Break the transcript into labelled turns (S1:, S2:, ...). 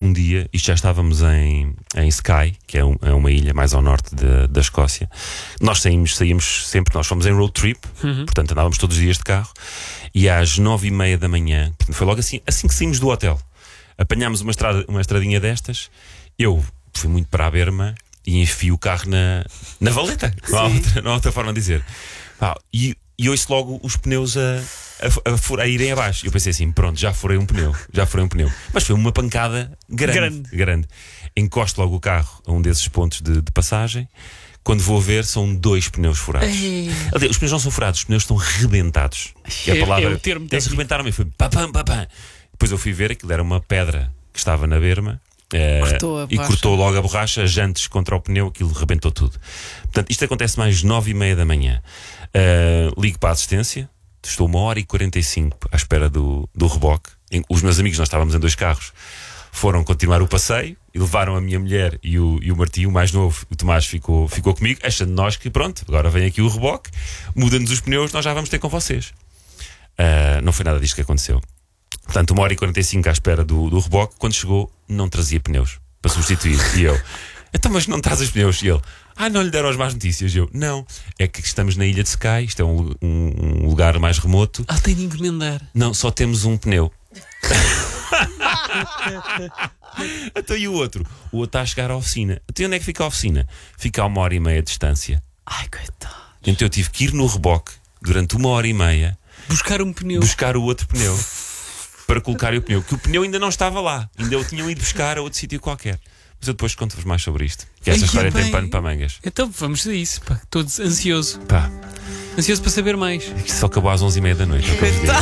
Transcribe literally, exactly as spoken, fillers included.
S1: um dia, isto já estávamos em, em Skye, que é, um, é uma ilha mais ao norte de, da Escócia. Nós saímos, saímos sempre, nós fomos em road trip, uhum. portanto andávamos todos os dias de carro. E às nove e meia da manhã, foi logo assim, assim que saímos do hotel, apanhámos uma, estrada, uma estradinha destas. Eu fui muito para a berma e enfio o carro na, na valeta. Não há, outra, não há outra forma de dizer. Ah, e, e ouço logo os pneus a, a, a, a irem abaixo. Eu pensei assim, pronto, já furei um pneu. Já furei um pneu. Mas foi uma pancada grande. Grande. grande. Encosto logo o carro a um desses pontos de, de passagem. Quando vou ver, são dois pneus furados. Aliás, os pneus não são furados, os pneus estão rebentados. É, a palavra, é o termo eles rebentaram e foi papam, papam. Depois eu fui ver, aquilo era uma pedra que estava na berma. É, cortou e cortou logo a borracha, as jantes contra o pneu, aquilo rebentou tudo. Portanto, isto acontece mais nove e meia da manhã. Uh, ligo para a assistência, estou uma hora e quarenta e cinco à espera do, do reboque. Os meus amigos, nós estávamos em dois carros, foram continuar o passeio e levaram a minha mulher e o, e o Martim, o mais novo, o Tomás, ficou, ficou comigo, achando nós que pronto, agora vem aqui o reboque, muda-nos os pneus, nós já vamos ter com vocês. Uh, não foi nada disto que aconteceu. Portanto, uma hora e quarenta e cinco à espera do, do reboque. Quando chegou, não trazia pneus para substituir. E eu, então, mas não traz os pneus? E ele, ah, não lhe deram as más notícias. E eu, não, é que estamos na ilha de Skye, isto é um, um, um lugar mais remoto.
S2: Ah, tem de encomendar.
S1: Não, só temos um pneu. Então, e o outro? O outro está a chegar à oficina. Então, onde é que fica a oficina? Fica a uma hora e meia de distância.
S2: Ai, coitado.
S1: Então, eu tive que ir no reboque durante uma hora e meia
S2: buscar um pneu,
S1: buscar o outro pneu. Para colocar o pneu, que o pneu ainda não estava lá, ainda o tinham ido buscar a outro sítio qualquer. Mas eu depois conto-vos mais sobre isto. Que esta
S2: Ai,
S1: história
S2: bem.
S1: tem pano para mangas.
S2: Então vamos a isso, pá. Estou ansioso.
S1: Pá.
S2: Ansioso para saber mais.
S1: Isto só acabou às onze e meia da noite. É o que eu vos digo.